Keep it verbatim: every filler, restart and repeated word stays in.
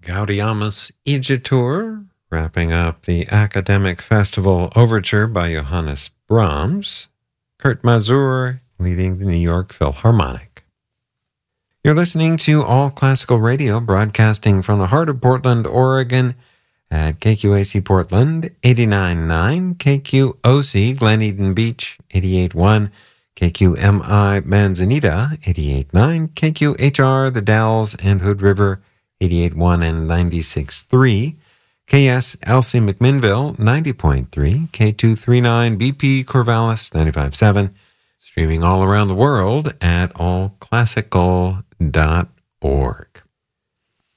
Gaudiamus Igitur, wrapping up the Academic Festival Overture by Johannes Brahms. Kurt Masur leading the New York Philharmonic. You're listening to All Classical Radio, broadcasting from the heart of Portland, Oregon, at K Q A C Portland, eighty-nine point nine, K Q O C Glen Eden Beach, eighty-eight point one, K Q M I Manzanita, eighty-eight point nine, K Q H R The Dalles and Hood River, eighty-eight point one and ninety-six point three, K S L C McMinnville, ninety point three, K two thirty-nine B P Corvallis, ninety-five point seven, streaming all around the world at all classical dot org.